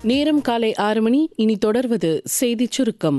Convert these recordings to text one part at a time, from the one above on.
நேரம் காலை 6 மணி. இனி தொடர்வது செய்திச் சுருக்கம்.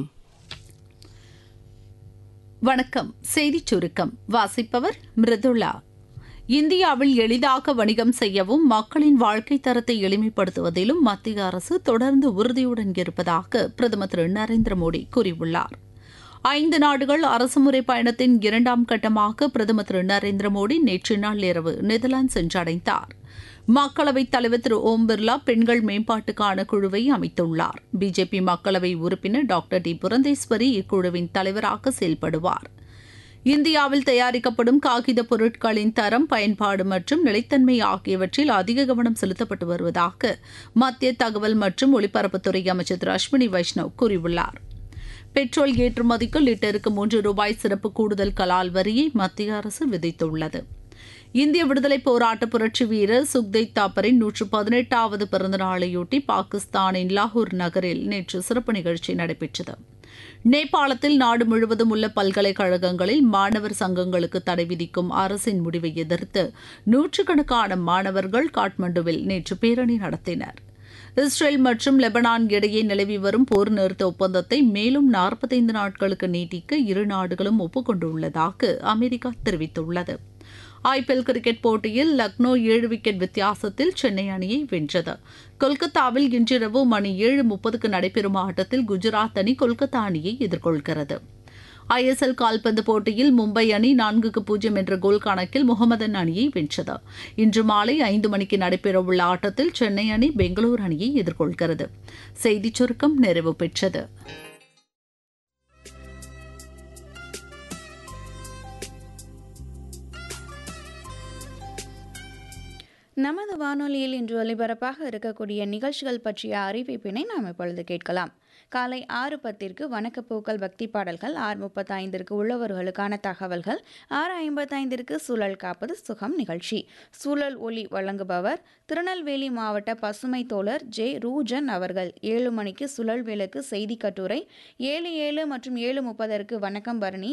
வணக்கம். செய்திச் சுருக்கம் வாசிப்பவர் மிருதுளா. இந்தியாவில் எளிதாக வணிகம் செய்யவும் மக்களின் வாழ்க்கை தரத்தை எளிமைப்படுத்துவதிலும் மத்திய அரசு தொடர்ந்து உறுதியுடன் இருப்பதாக பிரதமர் திரு நரேந்திர மோடி கூறியுள்ளார். 5 நாடுகள் அரசுமுறை பயணத்தின் 2ஆம் கட்டமாக பிரதமர் திரு நரேந்திர மோடி நேற்று நள்ளிரவு நெதர்லாந்து சென்றடைந்தார். மக்களவைத் தலைவர் திரு ஓம் பிர்லா பெண்கள் மேம்பாட்டுக்கான குழுவை அமைத்துள்ளார். பிஜேபி மக்களவை உறுப்பினர் டாக்டர் டி புரந்தேஸ்வரி இக்குழுவின் தலைவராக செயல்படுவார். இந்தியாவில் தயாரிக்கப்படும் காகித பொருட்களின் தரம், பயன்பாடு மற்றும் நிலைத்தன்மை ஆகியவற்றில் அதிக கவனம் செலுத்தப்பட்டு வருவதாக மத்திய தகவல் மற்றும் ஒலிபரப்புத்துறை அமைச்சர் திரு அஸ்வினி வைஷ்ணவ் கூறியுள்ளார். பெட்ரோல் ஏற்றுமதிக்கு லிட்டருக்கு ₹3 சிறப்பு கூடுதல் கலால் வரியை மத்திய அரசு விதித்துள்ளது. இந்திய விடுதலைப் போராட்ட புரட்சி வீரர் சுக்தேவ் தாப்பரின் 118வது பிறந்த நாளையொட்டி பாகிஸ்தானின் லாகூர் நகரில் நேற்று சிறப்பு நிகழ்ச்சி நடைபெற்றது. நேபாளத்தில் நாடு முழுவதும் உள்ள பல்கலைக்கழகங்களில் மாணவர் சங்கங்களுக்கு தடை விதிக்கும் அரசின் முடிவை எதிர்த்து நூற்றுக்கணக்கான மாணவர்கள் காட்மண்டுவில் நேற்று பேரணி நடத்தினர். இஸ்ரேல் மற்றும் லெபனான் இடையே நிலவி வரும் போர் நிறுத்த ஒப்பந்தத்தை மேலும் 45 நாட்களுக்கு நீட்டிக்க இரு நாடுகளும் ஒப்புக்கொண்டுள்ளதாக அமெரிக்கா தெரிவித்துள்ளது. ஐபிஎல் கிரிக்கெட் போட்டியில் லக்னோ 7 விக்கெட் வித்தியாசத்தில் சென்னை அணியை வென்றது. கொல்கத்தாவில் இன்றிரவு மணி 7:30க்கு நடைபெறும் ஆட்டத்தில் குஜராத் அணி கொல்கத்தா அணியை எதிர்கொள்கிறது. ஐஎஸ்எல் கால்பந்து போட்டியில் மும்பை அணி 4-0 என்ற கோல் கணக்கில் முகமதன் அணியை வென்றது. இன்று மாலை 5 மணிக்கு நடைபெறவுள்ள ஆட்டத்தில் சென்னை அணி பெங்களூரு அணியை எதிர்கொள்கிறது. செய்திச் சுருக்கம் நிறைவு பெற்றது. நமது வானொலியில் இன்று ஒலிபரப்பாக இருக்கக்கூடிய நிகழ்ச்சிகள் பற்றிய அறிவிப்பினை நாம் இப்பொழுது கேட்கலாம். காலை 6:10 வணக்கப்பூக்கள் பக்தி பாடல்கள், 6:35 உள்ளவர்களுக்கான தகவல்கள், 6:55 சூழல் காப்பது சுகம் நிகழ்ச்சி. சூழல் ஒளி வழங்குபவர் திருநெல்வேலி மாவட்ட பசுமை தோழர் ஜே ரூஜன் அவர்கள். 7 மணிக்கு சுழல் விளக்கு செய்தி கட்டுரை, 7:07 மற்றும் 7:30 வணக்கம் பரணி,